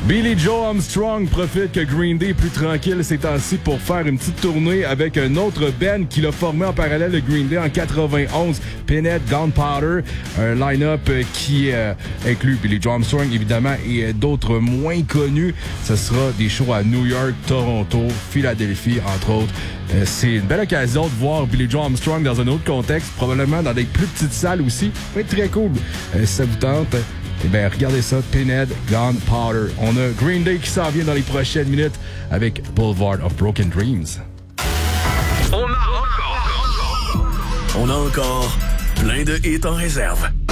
Billy Joe Armstrong profite que Green Day est plus tranquille ces temps-ci pour faire une petite tournée avec un autre band qu'il a formé en parallèle de Green Day en 91, Pinhead Gunpowder, un line-up qui inclut Billy Joe Armstrong évidemment et d'autres moins connus. Ce sera des shows à New York, Toronto, Philadelphie entre autres. C'est une belle occasion de voir Billy Joe Armstrong dans un autre contexte, probablement dans des plus petites salles aussi. Ça va être très cool. Si ça vous tente, eh bien, regardez ça, Pinhead Gunpowder. On a Green Day qui s'en vient dans les prochaines minutes avec Boulevard of Broken Dreams. On a encore plein de hits en réserve.